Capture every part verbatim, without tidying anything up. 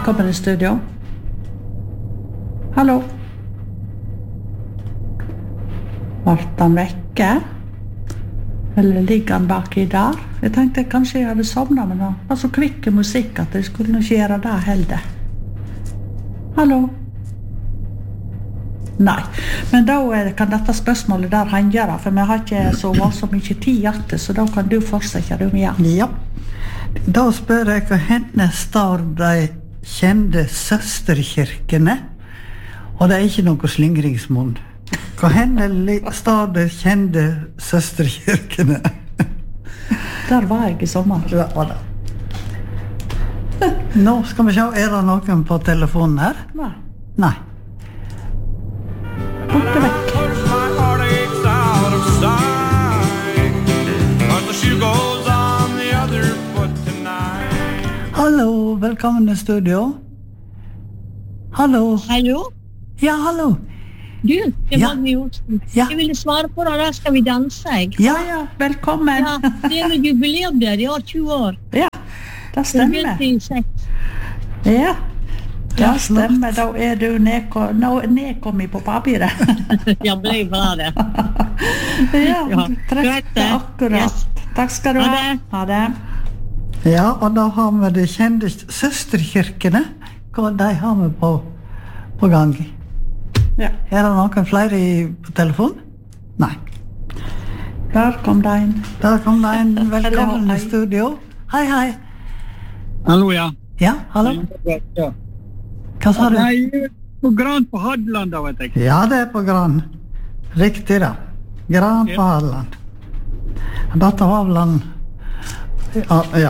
Velkommen i studio. Hallo. Vart han vekke? Eller ligger han baki der? Jeg tenkte kanskje jeg hadde sovnet, men det var så kvikke musikk at jeg skulle nok gjøre det heller. Hallo? Nei, men da kan dette spørsmålet der henge, for vi har ikke så så mye tid etter, så da kan du fortsette du igjen. Ja, da spør jeg hva henne står de kjente søsterkirkene, og det er ikke noe slingringsmunn. Hva henne står de kjente søsterkirkene? Der var jeg i sommer. Ja, var det. Nå skal vi se, er det noen på telefonen her? Nei. Nei. Borte vekk. Hallo, velkommen i studio. Hallo. Hallo? Ja, hallo. Du, det Ja. var vi Olsen. Ja. Jeg ville svare på det, da skal vi danse, jeg. Ja, Ja, velkommen. Ja, det er jo jubileum der, i år tjue år. Ja, det Det stemmer. begynte i seks. Ja, Ja, det stemmer. Da er du nedko- nå- nedkommet på papiret. Jeg ble bra det. Ja, Ja, trefte greit det. akkurat. Yes. Takk skal du Ha ha. det. Ha det. Ja, og da har vi de kjente søsterkirkene. Hva de har vi på, på gang. Ja, Er det noen flere i, på telefon? Nei. der kom det en. Der kom det en velkommen Hallo, i hei. studio. Hei, hei. Hallo, ja. Ja, hallo. Ja. Hva sa du? Nei, på Gran på Hadeland, da, vet jeg. Ja, det er på Gran. Riktig da. Gran på Hadeland. Dette var vel han... Ja, ja.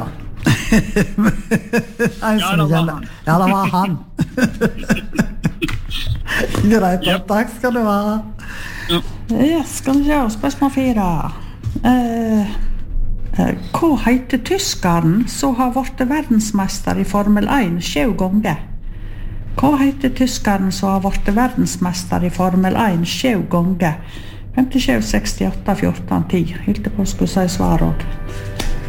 En Ja, som det var kjenner. han. Ja, det var han. Greit, Yep. takk skal du ha. Ja, skal vi se, spørsmål fire. Eh, eh, hva heter tyskeren som har vært verdensmester i Formel en sju ganger? Hva heter tyskeren som har vært verdensmester i Formel en sju ganger? femtisju, sekstiåtte, fjorten, ti. Hilde på skulle si svar også.